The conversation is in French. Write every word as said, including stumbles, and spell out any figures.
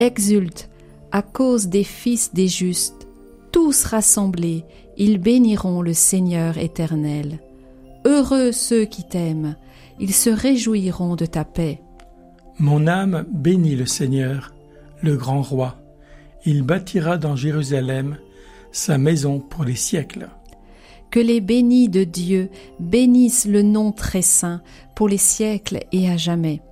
exultent à cause des fils des justes. Tous rassemblés, ils béniront le Seigneur éternel. Heureux ceux qui t'aiment, ils se réjouiront de ta paix. Mon âme bénit le Seigneur, le grand roi. Il bâtira dans Jérusalem sa maison pour les siècles. Que les bénis de Dieu bénissent le nom très saint pour les siècles et à jamais.